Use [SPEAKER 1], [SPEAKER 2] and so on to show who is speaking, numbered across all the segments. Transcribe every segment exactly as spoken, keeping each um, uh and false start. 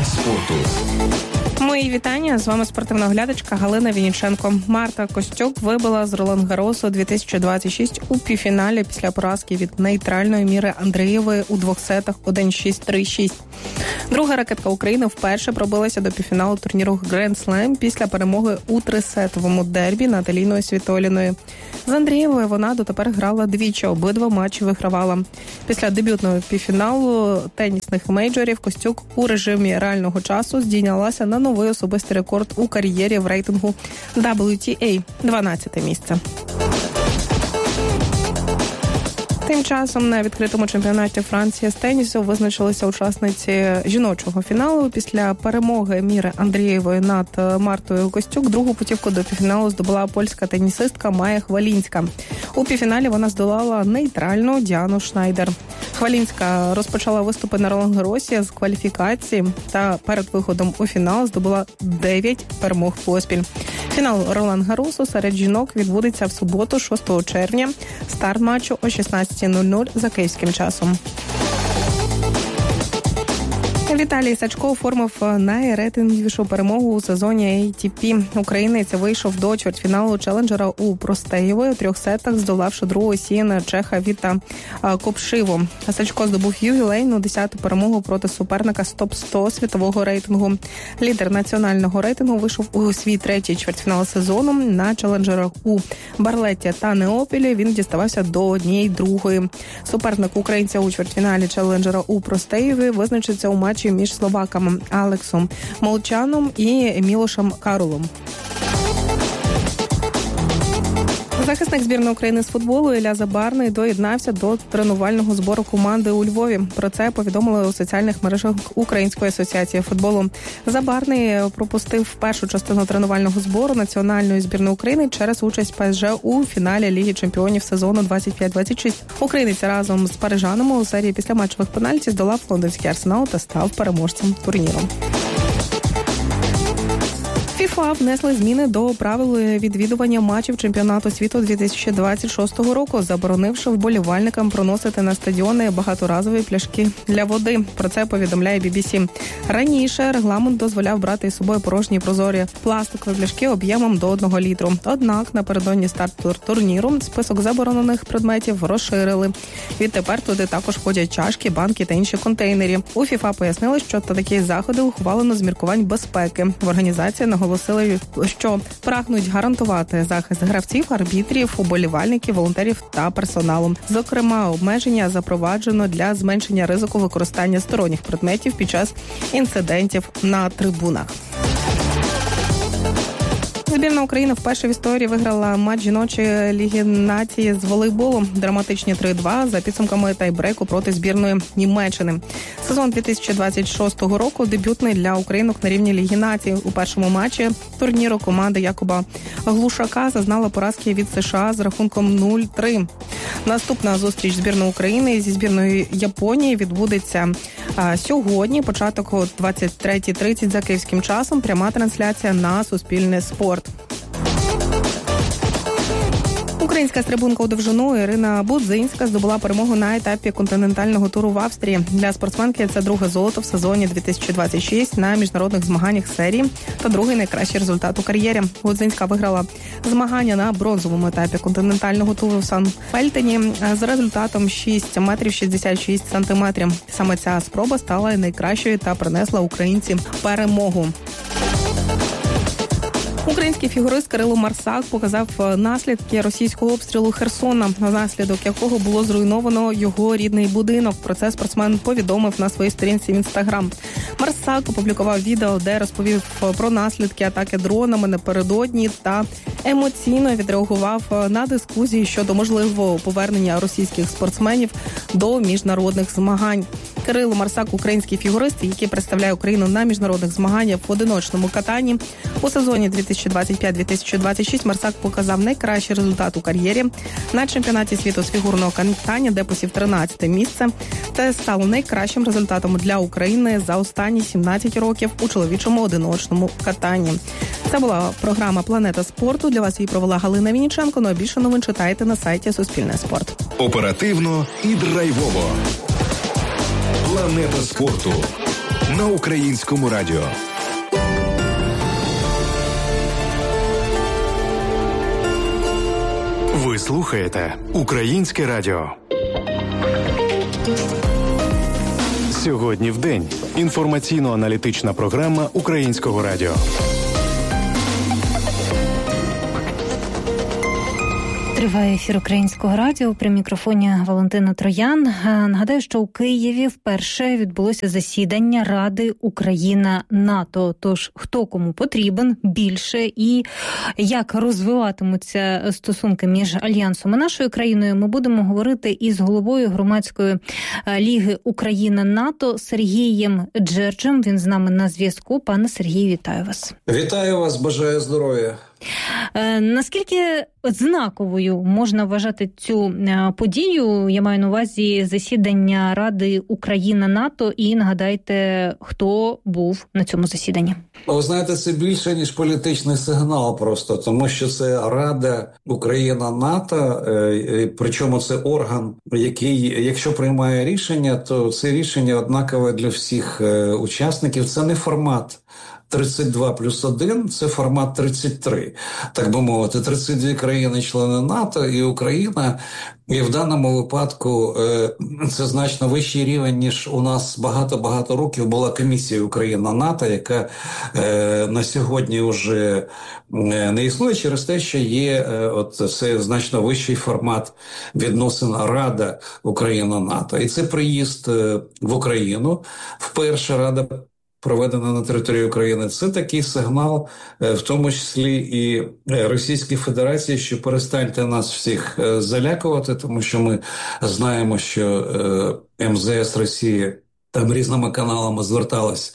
[SPEAKER 1] спорту.
[SPEAKER 2] Мої вітання. З вами спортивна оглядачка Галина Вінниченко. Марта Костюк вибила з Ролан-Гарросу дві тисячі двадцять шість у півфіналі після поразки від нейтральної Міри Андрієвої у двох сетах один шість три шість. Друга ракетка України вперше пробилася до півфіналу турніру Grand Slam після перемоги у трисетовому дербі над Аліною Світоліною. З Андрієвою вона дотепер грала двічі, обидва матчі вигравала. Після дебютного півфіналу тенісних мейджорів Костюк у режимі реального часу здійнялася на новий особистий рекорд у кар'єрі в рейтингу дабл ю ті ей – дванадцяте місце. Тим часом на відкритому чемпіонаті Франції з тенісу визначилися учасниці жіночого фіналу. Після перемоги Міри Андрієвої над Мартою Костюк другу путівку до півфіналу здобула польська тенісистка Майя Хвалінська. У півфіналі вона здолала нейтральну Діану Шнайдер. Хвалінська розпочала виступи на Ролан-Гарросі з кваліфікації та перед виходом у фінал здобула дев'ять перемог поспіль. Фінал Ролан-Гарросу серед жінок відбудеться в суботу, шостого червня. Старт матчу о шістнадцята нуль нуль за київським часом. Віталій Сачко оформив найрейтинговішу перемогу у сезоні ей ті пі. Українець вийшов до чвертьфіналу челенджера у Простеєвої у трьох сетах, здолавши другого сіяна чеха Віта Копшиву. Сачко здобув ювілейну десяту перемогу проти суперника з топ сто світового рейтингу. Лідер національного рейтингу вийшов у свій третій чвертьфінал сезону. На челенджерах у Барлетті та Неопілі він діставався до однієї другої. Суперник українця у чвертьфіналі челенджера у Простеєві визначиться у матчі між словаками Алексом Молчаном і Мілошем Каролом. Захисник збірної України з футболу Ілля Забарний доєднався до тренувального збору команди у Львові. Про це повідомили у соціальних мережах Української асоціації футболу. Забарний пропустив першу частину тренувального збору національної збірної України через участь ПСЖ у фіналі Ліги чемпіонів сезону двадцять п'ять двадцять шість. Українець разом з парижанами у серії післяматчевих пенальті здолав лондонський Арсенал та став переможцем турніру. ФІФА внесли зміни до правил відвідування матчів чемпіонату світу дві тисячі двадцять шостого року, заборонивши вболівальникам проносити на стадіони багаторазові пляшки для води. Про це повідомляє бі бі сі. Раніше регламент дозволяв брати із собою порожні прозорі пластикові пляшки об'ємом до одного літру. Однак напередодні старту турніру список заборонених предметів розширили. Відтепер туди також входять чашки, банки та інші контейнери. У ФІФА пояснили, що такі заходи ухвалено з міркувань безпеки. В організації наголосили, що прагнуть гарантувати захист гравців, арбітрів, уболівальників, волонтерів та персоналу. Зокрема, обмеження запроваджено для зменшення ризику використання сторонніх предметів під час інцидентів на трибунах. Збірна України вперше в історії виграла матч жіночої Ліги нації з волейболу. Драматичні три два за підсумками тайбрейку проти збірної Німеччини. Сезон дві тисячі двадцять шостого року дебютний для українок на рівні Ліги нації. У першому матчі турніру команда Якоба Глушака зазнала поразки від США з рахунком нуль три. Наступна зустріч збірної України зі збірною Японії відбудеться а, сьогодні, початок о двадцять третя тридцять за київським часом. Пряма трансляція на Суспільне спорт. Українська стрибунка у довжину Ірина Будзинська здобула перемогу на етапі континентального туру в Австрії. Для спортсменки це друге золото в сезоні дві тисячі двадцять шість на міжнародних змаганнях серії та другий найкращий результат у кар'єрі. Будзинська виграла змагання на бронзовому етапі континентального туру в Сан-Пельтені з результатом шість метрів шістдесят шість сантиметрів. Саме ця спроба стала найкращою та принесла українці перемогу. Український фігурист Кирило Марсак показав наслідки російського обстрілу Херсона, наслідок якого було зруйновано його рідний будинок. Про це спортсмен повідомив на своїй сторінці в Інстаграм. Марсак опублікував відео, де розповів про наслідки атаки дронами напередодні та емоційно відреагував на дискусії щодо можливого повернення російських спортсменів до міжнародних змагань. Кирило Марсак – український фігурист, який представляє Україну на міжнародних змаганнях в одиночному катанні. У сезоні дві тисячі двадцять п'ять дві тисячі двадцять шість Марсак показав найкращий результат у кар'єрі на чемпіонаті світу з фігурного катання, де посів тринадцяте місце. Це стало найкращим результатом для України за останні сімнадцять років у чоловічому одиночному катанні. Це була програма «Планета спорту». Для вас її провела Галина Вінниченко. Ну а більше новин читайте на сайті Суспільне спорт.
[SPEAKER 1] Оперативно і драйвово. Планета спорту. на Українському радіо. Ви слухаєте Українське радіо. Сьогодні в день. Інформаційно-аналітична програма Українського радіо.
[SPEAKER 3] Триває ефір Українського радіо. При мікрофоні Валентина Троян. Нагадаю, що у Києві вперше відбулося засідання Ради Україна-НАТО. Тож, хто кому потрібен більше і як розвиватимуться стосунки між Альянсом і нашою країною, ми будемо говорити із головою громадської ліги Україна-НАТО Сергієм Джерджем. Він з нами на зв'язку. Пане Сергію, вітаю вас.
[SPEAKER 4] Вітаю вас, бажаю здоров'я.
[SPEAKER 3] Е, наскільки знаковою можна вважати цю е, подію? Я маю на увазі засідання Ради Україна-НАТО. І нагадайте, хто був на цьому засіданні.
[SPEAKER 4] Ви знаєте, це більше, ніж політичний сигнал просто, тому що це Рада Україна-НАТО, е, причому це орган, який, якщо приймає рішення, то це рішення однакове для всіх е, учасників. Це не формат тридцять два плюс один, це формат тридцять три, так би мовити, тридцять дві країни-члени НАТО і Україна, і в даному випадку це значно вищий рівень, ніж у нас багато-багато років була комісія Україна-НАТО, яка на сьогодні вже не існує через те, що є от це значно вищий формат відносин Рада Україна-НАТО. І це приїзд в Україну, вперше Рада проведена на території України, це такий сигнал, в тому числі і Російській Федерації, що перестаньте нас всіх залякувати, тому що ми знаємо, що ем зе ес Росії там різними каналами зверталась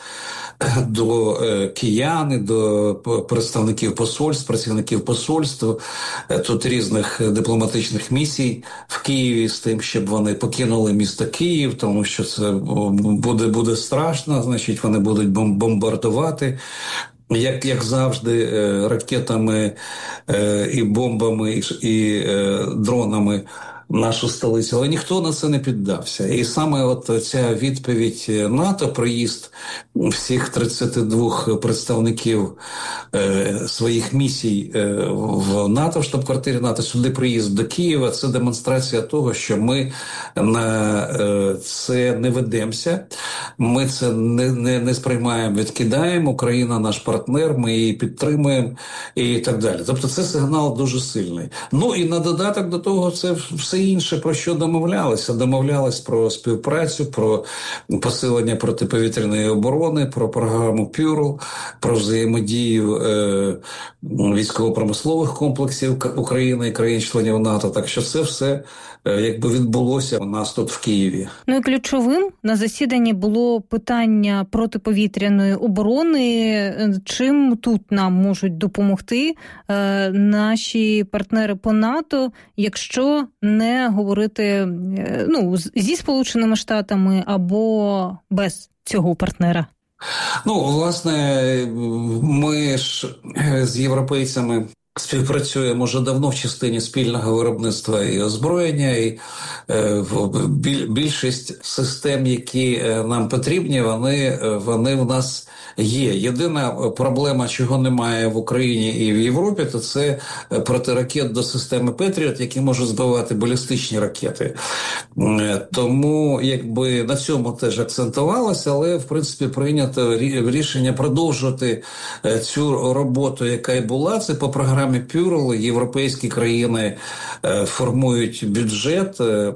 [SPEAKER 4] до е, киян, до представників посольств, працівників посольств, е, тут різних дипломатичних місій в Києві з тим, щоб вони покинули місто Київ, тому що це буде, буде страшно, значить вони будуть бомбардувати. Як, як завжди, е, ракетами е, і бомбами, і, і е, дронами нашу столицю, але ніхто на це не піддався. І саме от ця відповідь НАТО, приїзд всіх тридцяти двох представників е, своїх місій е, в НАТО, в штаб-квартирі НАТО, сюди приїзд до Києва, це демонстрація того, що ми на е, це не ведемося, ми це не, не, не сприймаємо, відкидаємо, Україна наш партнер, ми її підтримуємо і так далі. Тобто це сигнал дуже сильний. Ну і на додаток до того, це все інше, про що домовлялися. Домовлялись про співпрацю, про посилення протиповітряної оборони, про програму Пюрл, про взаємодію е, військово-промислових комплексів України і країн-членів НАТО. Так що це все е, якби відбулося у нас тут в Києві.
[SPEAKER 3] Ну і ключовим на засіданні було питання протиповітряної оборони. Чим тут нам можуть допомогти е, наші партнери по НАТО, якщо не говорити ну, зі Сполученими Штатами або без цього партнера?
[SPEAKER 4] Ну, власне, ми ж з європейцями співпрацюємо вже давно в частині спільного виробництва і озброєння, і е, більшість систем, які е, нам потрібні, вони, вони в нас є. Єдина проблема, чого немає в Україні і в Європі, то це протиракет до системи Петріот, які можуть збивати балістичні ракети. Е, тому, якби на цьому теж акцентувалося, але, в принципі, прийнято рішення продовжувати цю роботу, яка й була. Це по програмі Пюрл. Європейські країни е, формують бюджет, е,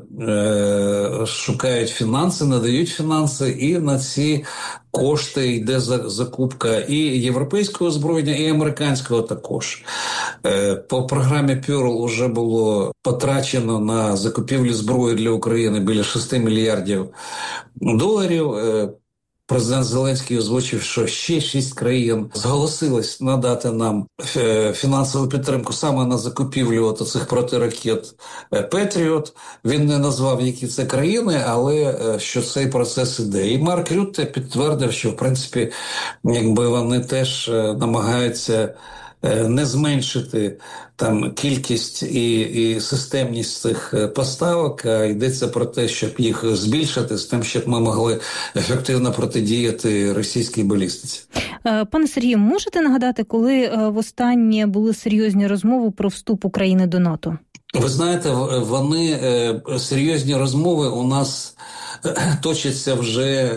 [SPEAKER 4] е, шукають фінанси, надають фінанси, і на ці кошти йде закупка і європейського озброєння, і американського також. Е, по програмі Пюрл вже було потрачено на закупівлю зброї для України біля шести мільярдів доларів. Е, Президент Зеленський озвучив, що ще шість країн зголосились надати нам фінансову підтримку саме на закупівлю цих протиракет «Петріот». Він не назвав, які це країни, але що цей процес іде. І Марк Рютте підтвердив, що, в принципі, якби вони теж намагаються не зменшити там кількість і, і системність цих поставок, а йдеться про те, щоб їх збільшити з тим, щоб ми могли ефективно протидіяти російській балістиці.
[SPEAKER 3] Пане Сергію, можете нагадати, коли востаннє були серйозні розмови про вступ України до НАТО?
[SPEAKER 4] Ви знаєте, вони, серйозні розмови у нас точаться вже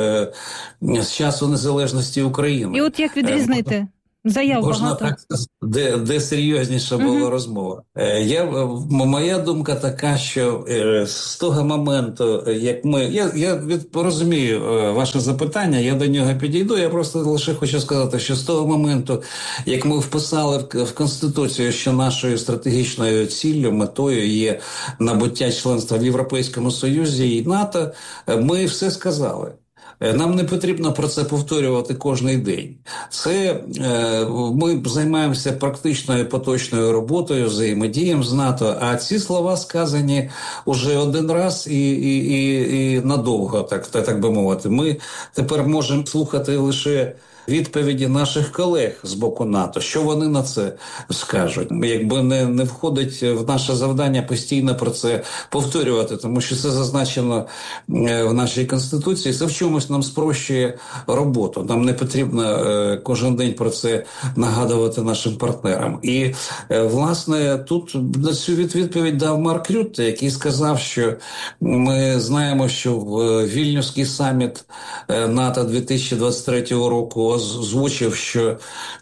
[SPEAKER 4] з часу незалежності України.
[SPEAKER 3] І от як відрізнити? Заяв
[SPEAKER 4] Можна
[SPEAKER 3] багато.
[SPEAKER 4] Так сказати, де, де серйозніша була uh-huh. розмова. Я, моя думка така, що з того моменту, як ми... Я, я від, розумію ваше запитання, я до нього підійду, я просто лише хочу сказати, що з того моменту, як ми вписали в, в Конституцію, що нашою стратегічною ціллю, метою є набуття членства в Європейському Союзі і НАТО, ми все сказали. Нам не потрібно про це повторювати кожний день. Це е, ми займаємося практичною поточною роботою, взаємодієм з НАТО, а ці слова сказані уже один раз і, і, і, і надовго, так, так би мовити. Ми тепер можемо слухати лише відповіді наших колег з боку НАТО, що вони на це скажуть. Якби не, не входить в наше завдання постійно про це повторювати, тому що це зазначено в нашій Конституції, це в чомусь нам спрощує роботу. Нам не потрібно е, кожен день про це нагадувати нашим партнерам. І, е, власне, тут на цю відповідь дав Марк Рютте, який сказав, що ми знаємо, що в Вільнюський саміт НАТО дві тисячі двадцять третього року озвучив, що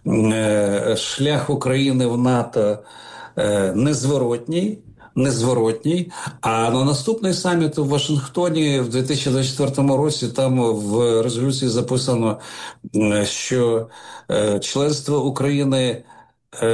[SPEAKER 4] е, шлях України в НАТО е, незворотній, незворотній, а на наступний саміт у Вашингтоні в дві тисячі двадцять четвертому році там в резолюції записано, е, що е, членство України Е,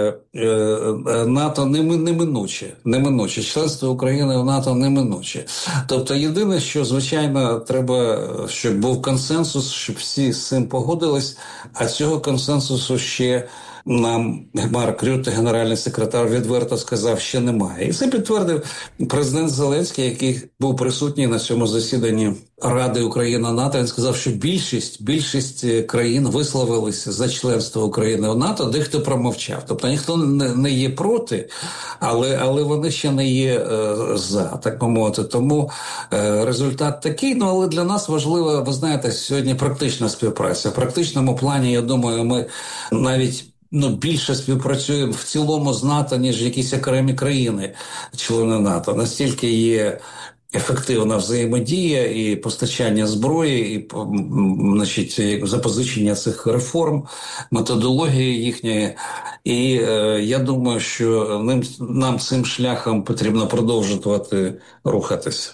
[SPEAKER 4] е, НАТО неминуче, неминуче. Членство України в НАТО неминуче. Тобто єдине, що, звичайно, треба, щоб був консенсус, щоб всі з цим погодились, а цього консенсусу ще нам Марк Рютте, генеральний секретар, відверто сказав, ще немає. І це підтвердив президент Зеленський, який був присутній на цьому засіданні Ради Україна-НАТО. Він сказав, що більшість, більшість країн висловилися за членство України в НАТО, дехто промовчав. Тобто ніхто не, не є проти, але, але вони ще не є е, за, так би мовити. Тому е, результат такий. Ну, але для нас важливо, ви знаєте, сьогодні практична співпраця. В практичному плані, я думаю, ми навіть Ну, більше співпрацюємо в цілому з НАТО, ніж якісь окремі країни, члени НАТО. Настільки є ефективна взаємодія і постачання зброї, і, значить, запозичення цих реформ, методології їхньої. І е, я думаю, що ним, нам цим шляхом потрібно продовжувати рухатися.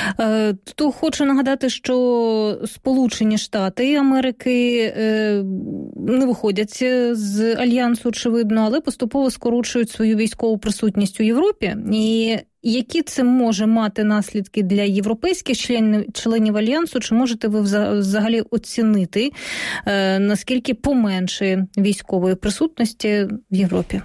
[SPEAKER 3] То хочу нагадати, що Сполучені Штати Америки не виходять з альянсу, очевидно, але поступово скорочують свою військову присутність у Європі. І які це може мати наслідки для європейських членів, членів альянсу? Чи можете ви взагалі оцінити, наскільки поменшає військової присутності в Європі?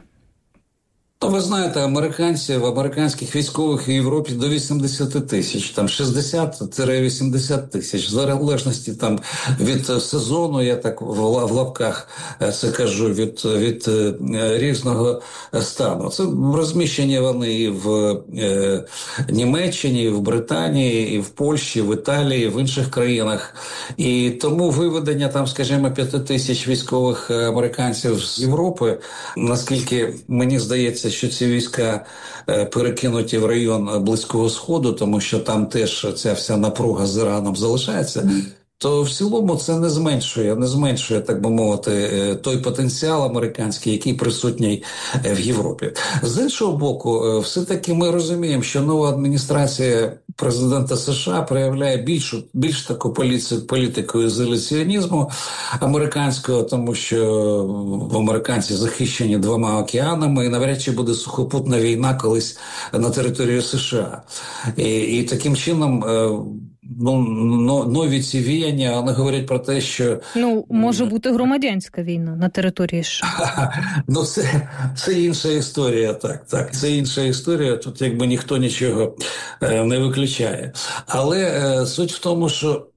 [SPEAKER 4] Ну, ви знаєте, американців, американських військових в Європі до вісімдесят тисяч, там шістдесят-вісімдесят тисяч, в залежності там від сезону, я так в лапках це кажу, від, від різного стану. Це розміщені вони і в е, Німеччині, і в Британії, і в Польщі, в Італії, і в інших країнах. І тому виведення там, скажімо, п'ять тисяч військових американців з Європи, наскільки мені здається, що ці війська перекинуті в район Близького Сходу, тому що там теж ця вся напруга з Іраном залишається, то в цілому це не зменшує, не зменшує, так би мовити, той потенціал американський, який присутній в Європі. З іншого боку, все-таки ми розуміємо, що нова адміністрація президента США проявляє більшу, більш таку політику ізоляціонізму американського, тому що американці захищені двома океанами, і навряд чи буде сухопутна війна колись на території США. І, і таким чином Ну, нові ці віяння, вони говорять про те, що...
[SPEAKER 3] Ну, може бути громадянська війна на території США.
[SPEAKER 4] Ну, це, це інша історія, так, так. Це інша історія, тут якби ніхто нічого е, не виключає. Але е, суть в тому, що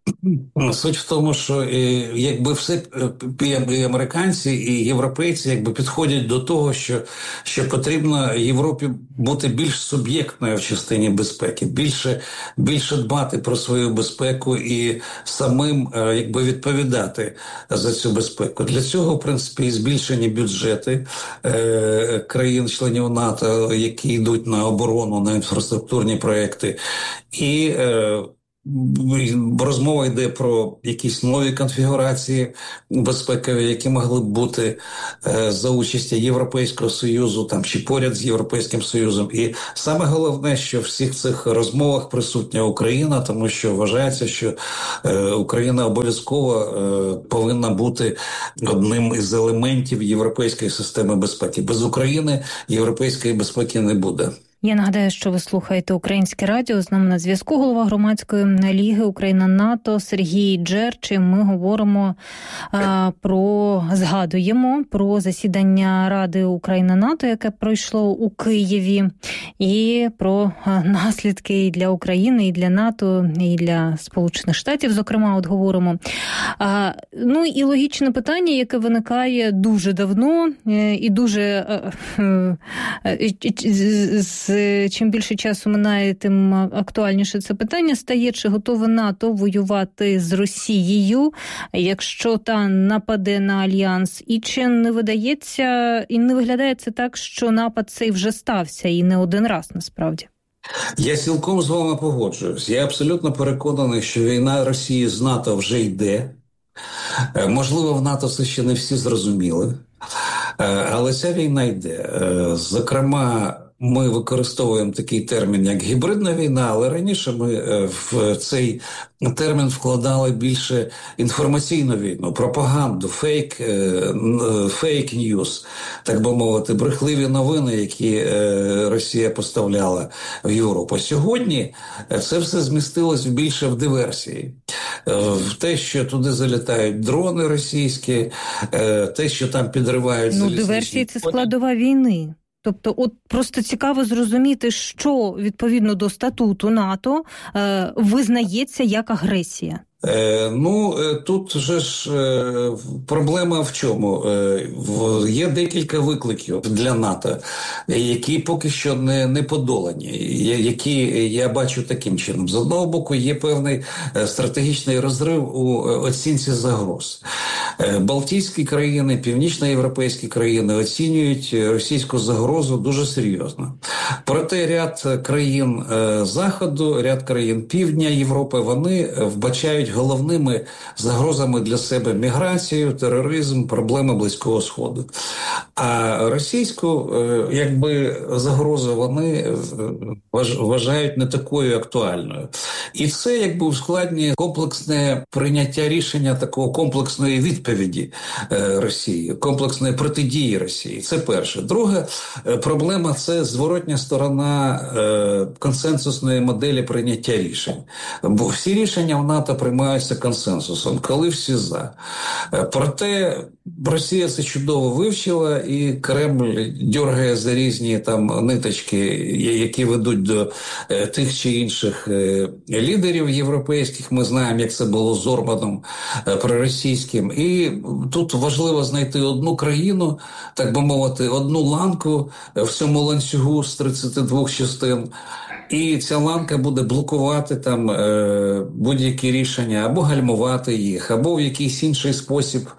[SPEAKER 4] Суть в тому, що якби все і американці, і європейці якби підходять до того, що, що потрібно Європі бути більш суб'єктною в частині безпеки, більше, більше дбати про свою безпеку і самим якби відповідати за цю безпеку. Для цього, в принципі, і збільшені бюджети е, країн-членів НАТО, які йдуть на оборону, на інфраструктурні проекти, і е, розмова йде про якісь нові конфігурації безпекові, які могли б бути е, за участі Європейського Союзу там, чи поряд з Європейським Союзом. І саме головне, що в всіх цих розмовах присутня Україна, тому що вважається, що е, Україна обов'язково е, повинна бути одним із елементів європейської системи безпеки. Без України європейської безпеки не буде.
[SPEAKER 3] Я нагадаю, що ви слухаєте Українське радіо. З нами на зв'язку голова громадської ліги Україна-НАТО Сергій Джерч. Ми говоримо а, про, згадуємо про засідання Ради Україна-НАТО, яке пройшло у Києві, і про а, наслідки і для України, і для НАТО, і для Сполучених Штатів, зокрема, от говоримо. А, ну і логічне питання, яке виникає дуже давно і дуже а, з чим більше часу минає, тим актуальніше це питання стає, чи готове НАТО воювати з Росією, якщо та нападе на Альянс, і чи не видається, і не виглядає це так, що напад цей вже стався, і не один раз насправді?
[SPEAKER 4] Я цілком з вами погоджуюсь. Я абсолютно переконаний, що війна Росії з НАТО вже йде. Можливо, в НАТО це ще не всі зрозуміли, але ця війна йде. Зокрема, ми використовуємо такий термін, як гібридна війна, але раніше ми в цей термін вкладали більше інформаційну війну, пропаганду, фейк, фейк ньюс, так би мовити, брехливі новини, які Росія поставляла в Європу. Сьогодні це все змістилось більше в диверсії. В те, що туди залітають дрони російські, те, що там підривають
[SPEAKER 3] ну,
[SPEAKER 4] залізничні... Ну,
[SPEAKER 3] диверсії – це складова війни. Тобто, от просто цікаво зрозуміти, що відповідно до статуту НАТО е, визнається як агресія.
[SPEAKER 4] Е, ну, тут же ж е, проблема в чому? Е, в, є декілька викликів для НАТО, які поки що не, не подолані, які я бачу таким чином. З одного боку, є певний стратегічний розрив у оцінці загроз. Е, Балтійські країни, північноєвропейські країни оцінюють російську загрозу дуже серйозно. Проте ряд країн е, Заходу, ряд країн Півдня Європи, вони вбачають головними загрозами для себе міграцію, тероризм, проблеми Близького Сходу. А російську, якби, загрозу вони вважають не такою актуальною. І це, якби, ускладнює комплексне прийняття рішення такого комплексної відповіді Росії, комплексної протидії Росії. Це перше. Друге, проблема – це зворотня сторона консенсусної моделі прийняття рішень. Бо всі рішення в НАТО приймаються консенсусом, коли всі за. Проте Росія це чудово вивчила, і Кремль дьоргає за різні там ниточки, які ведуть до е, тих чи інших е, лідерів європейських. Ми знаємо, як це було з Орбаном е, проросійським. І тут важливо знайти одну країну, так би мовити, одну ланку в цьому ланцюгу з тридцяти двох частин. І ця ланка буде блокувати там е, будь-які рішення, або гальмувати їх, або в якийсь інший спосіб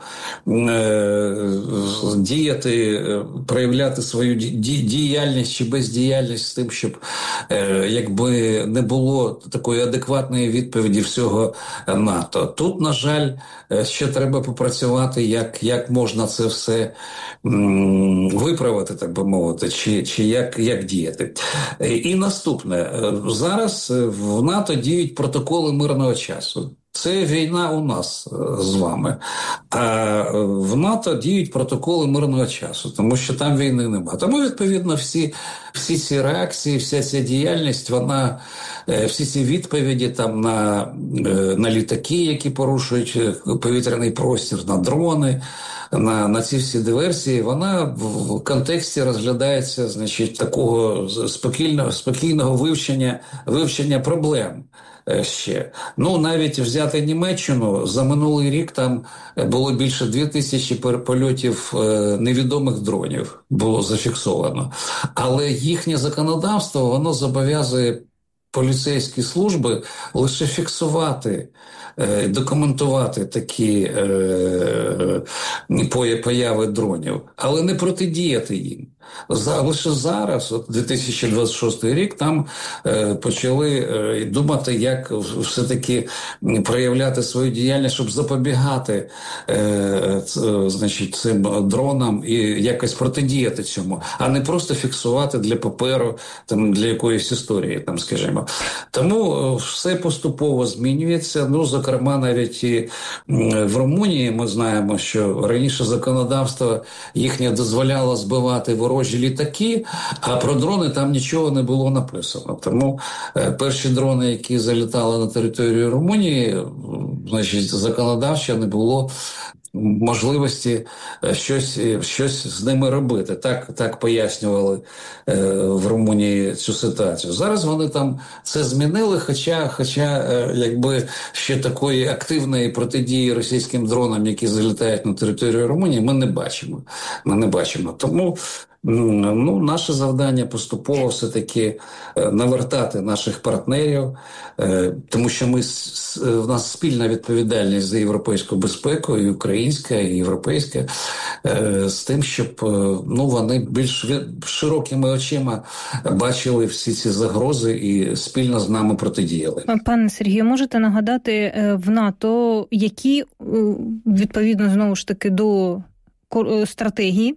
[SPEAKER 4] е, діяти, е, проявляти свою ді- діяльність чи бездіяльність з тим, щоб е, якби не було такої адекватної відповіді всього НАТО. Тут, на жаль, ще треба попрацювати, як, як можна це все м, виправити, так би мовити, чи, чи як, як діяти. І наступне. Зараз в НАТО діють протоколи мирного часу. Це війна у нас з вами. А в НАТО діють протоколи мирного часу, тому що там війни немає. Тому, відповідно, всі, всі ці реакції, вся ця діяльність, вона, всі ці відповіді там на, на літаки, які порушують повітряний простір, на дрони, на, на ці всі диверсії, вона в контексті розглядається, значить, такого спокійного, спокійного вивчення, вивчення проблем ще. Ну, навіть взяти Німеччину, за минулий рік там було більше дві тисячі польотів невідомих дронів, було зафіксовано. Але їхнє законодавство, воно зобов'язує поліцейські служби лише фіксувати, документувати такі е, появи дронів, але не протидіяти їм. За, лише зараз, от дві тисячі двадцять шостий рік, там е, почали е, думати, як все-таки проявляти свою діяльність, щоб запобігати е, ц, значить, цим дронам і якось протидіяти цьому, а не просто фіксувати для паперу, там, для якоїсь історії, там, скажімо. Тому е, все поступово змінюється. Ну, зокрема, навіть і в Румунії ми знаємо, що раніше законодавство їхнє дозволяло збивати ворожі літаки, а про дрони там нічого не було написано. Тому е, перші дрони, які залітали на територію Румунії, значить, законодавчо не було можливості щось, щось з ними робити. Так, так пояснювали е, в Румунії цю ситуацію. Зараз вони там це змінили, хоча, хоча е, якби ще такої активної протидії російським дронам, які залітають на територію Румунії, ми не бачимо. Ми не бачимо. Тому ну, наше завдання поступово все-таки навертати наших партнерів, тому що ми, в нас спільна відповідальність за європейську безпеку, і українська, і європейська, з тим, щоб ну, вони більш широкими очима бачили всі ці загрози і спільно з нами протидіяли.
[SPEAKER 3] Пане Сергію, можете нагадати в НАТО, які, відповідно, знову ж таки, до стратегії,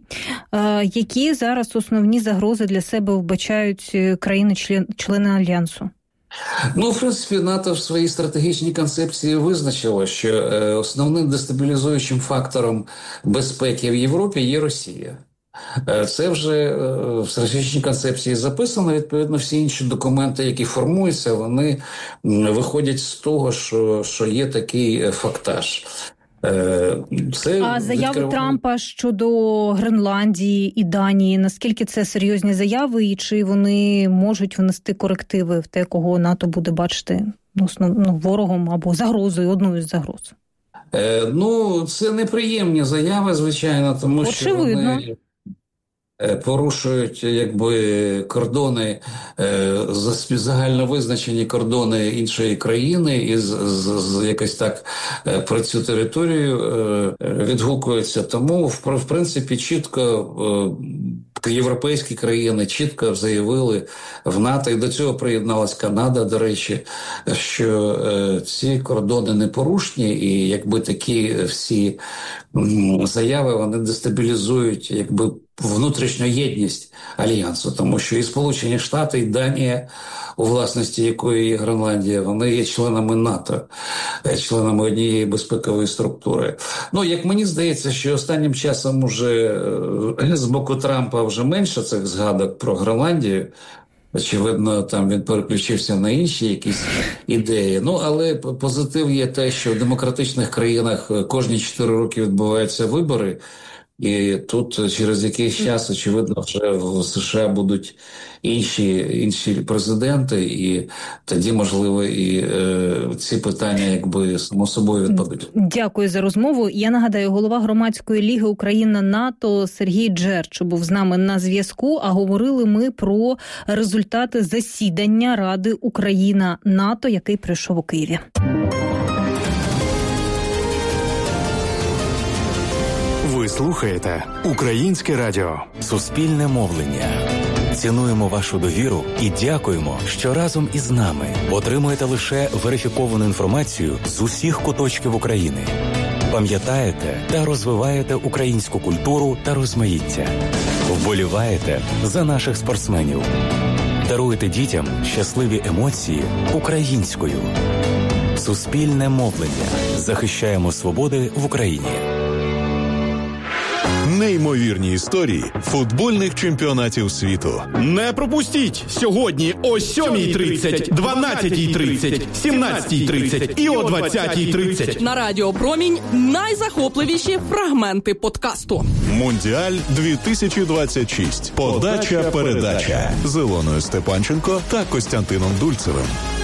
[SPEAKER 3] які зараз основні загрози для себе вбачають країни-члени Альянсу?
[SPEAKER 4] Ну, в принципі, НАТО в своїй стратегічній концепції визначило, що основним дестабілізуючим фактором безпеки в Європі є Росія. Це вже в стратегічній концепції записано. Відповідно, всі інші документи, які формуються, вони виходять з того, що, що є такий фактаж. Це
[SPEAKER 3] а заяви
[SPEAKER 4] відкриває...
[SPEAKER 3] Трампа щодо Гренландії і Данії, наскільки це серйозні заяви, і чи вони можуть внести корективи в те, кого НАТО буде бачити ну, ворогом або загрозою, одною з загроз?
[SPEAKER 4] Е, ну, це неприємні заяви, звичайно, тому
[SPEAKER 3] Очевидно.
[SPEAKER 4] що вони порушують якби кордони, загально визначені кордони іншої країни і з, з, з якось так про цю територію відгукуються. Тому, в, в принципі, чітко європейські країни чітко заявили в НАТО, і до цього приєдналась Канада, до речі, що ці кордони непорушні, і якби такі всі заяви, вони дестабілізують якби внутрішню єдність Альянсу, тому що і Сполучені Штати, і Данія, у власності якої є Гренландія, вони є членами НАТО, членами однієї безпекової структури. Ну, як мені здається, що останнім часом уже з боку Трампа вже менше цих згадок про Гренландію. Очевидно, там він переключився на інші якісь ідеї. Ну, але позитив є те, що в демократичних країнах кожні чотири роки відбуваються вибори, і тут через якийсь час, очевидно, вже в США будуть інші, інші президенти, і тоді, можливо, і е, ці питання якби само собою відпадуть.
[SPEAKER 3] Дякую за розмову. Я нагадаю, голова Громадської ліги Україна-НАТО Сергій Джерч був з нами на зв'язку, а говорили ми про результати засідання Ради Україна-НАТО, який пройшов у Києві.
[SPEAKER 1] Ви слухаєте Українське радіо.
[SPEAKER 5] Суспільне мовлення. Цінуємо вашу довіру і дякуємо, що разом із нами отримуєте лише верифіковану інформацію з усіх куточків України. Пам'ятаєте та розвиваєте українську культуру та розмаїття. Вболіваєте за наших спортсменів. Даруєте дітям щасливі емоції українською. Суспільне мовлення. Захищаємо свободи в Україні.
[SPEAKER 6] Неймовірні історії футбольних чемпіонатів світу.
[SPEAKER 7] Не пропустіть! Сьогодні о сьомій тридцять, дванадцятій тридцять, сімнадцятій тридцять і о двадцятій тридцять.
[SPEAKER 8] На Радіо Промінь найзахопливіші фрагменти подкасту.
[SPEAKER 6] Мундіаль дві тисячі двадцять шість. Подача-передача з Ілоною Степанченко та Костянтином Дульцевим.